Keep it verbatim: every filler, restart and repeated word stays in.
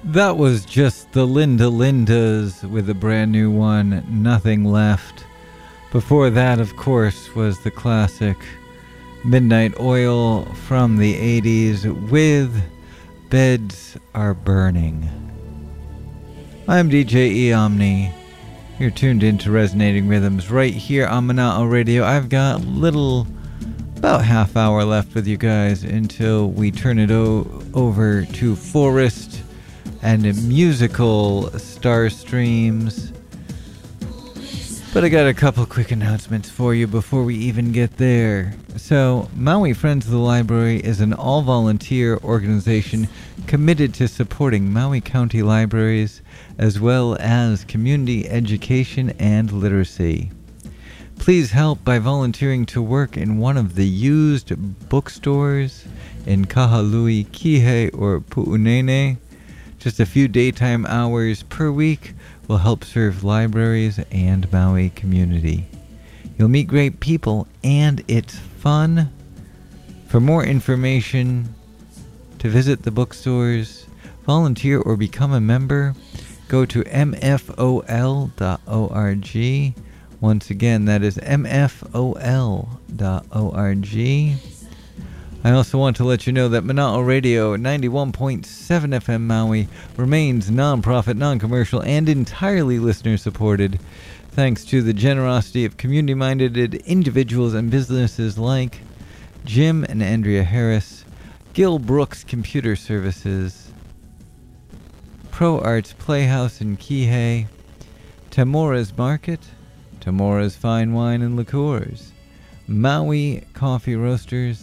That was just the Linda Lindas with a brand new one, Nothing Left. Before that, of course, was the classic Midnight Oil from the eighties with Beds Are Burning. I'm D J E Omni. You're tuned into Resonating Rhythms right here on Monotone Radio. I've got little, about half hour left with you guys until we turn it o- over to Forest and musical star streams. But I got a couple quick announcements for you before we even get there. So, Maui Friends of the Library is an all-volunteer organization committed to supporting Maui County libraries as well as community education and literacy. Please help by volunteering to work in one of the used bookstores in Kahului, Kihei, or Pu'unene. Just a few daytime hours per week will help serve libraries and Maui community. You'll meet great people and it's fun. For more information, to visit the bookstores, volunteer or become a member, go to m f o l dot org. Once again, that is m f o l dot org. I also want to let you know that Monotone Radio ninety-one point seven F M Maui remains non-profit, non-commercial, and entirely listener-supported, thanks to the generosity of community-minded individuals and businesses like Jim and Andrea Harris, Gil Brooks Computer Services, Pro Arts Playhouse in Kihei, Tamora's Market, Tamora's Fine Wine and Liqueurs, Maui Coffee Roasters,